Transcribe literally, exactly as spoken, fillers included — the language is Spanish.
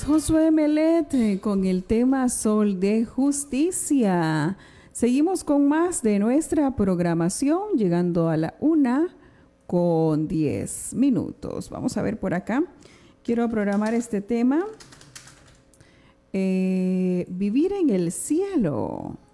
Josué Melet eh, con el tema Sol de Justicia. Seguimos con más de nuestra programación, llegando a la una con diez minutos. Vamos a ver por acá. Quiero programar este tema. Eh, vivir en el cielo.